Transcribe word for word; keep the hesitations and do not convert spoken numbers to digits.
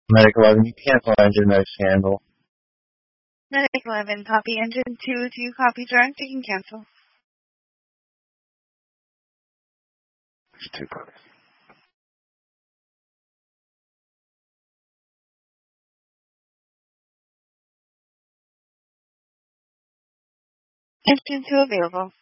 Medic eleven, you cancel engine no scandal. Medic eleven, copy engine two, do you copy direct? You can cancel. It's two copies. Engine two available.